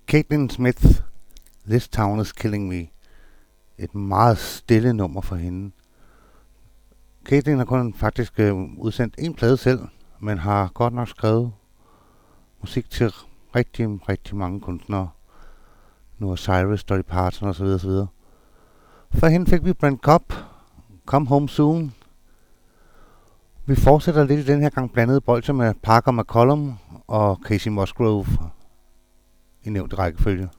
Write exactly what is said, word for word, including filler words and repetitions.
Caitlin Smith, This Town is Killing Me. Et meget stille nummer for hende. Caitlin har kun faktisk øh, udsendt en plade selv, men har godt nok skrevet musik til rigtig, rigtig mange kunstnere. Nu er Cyrus, Dolly Parton osv. osv. For hende fik vi Brent Cobb, Come Home Soon. Vi fortsætter lidt i den her gang blandet bolcher med Parker McCollum og Casey Musgrove i nævnt rækkefølge.